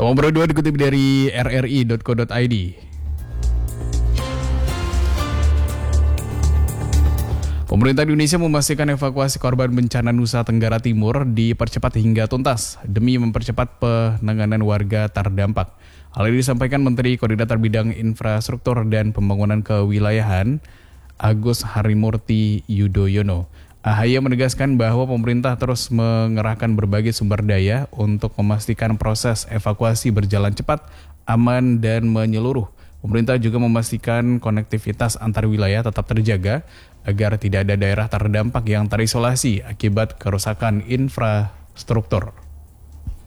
Nomor 2 dikutip dari rri.co.id. Pemerintah Indonesia memastikan evakuasi korban bencana Nusa Tenggara Timur dipercepat hingga tuntas demi mempercepat penanganan warga terdampak. Hal ini disampaikan Menteri Koordinator Bidang Infrastruktur dan Pembangunan Kewilayahan Agus Harimurti Yudhoyono. AHY menegaskan bahwa pemerintah terus mengerahkan berbagai sumber daya untuk memastikan proses evakuasi berjalan cepat, aman, dan menyeluruh. Pemerintah juga memastikan konektivitas antar wilayah tetap terjaga agar tidak ada daerah terdampak yang terisolasi akibat kerusakan infrastruktur.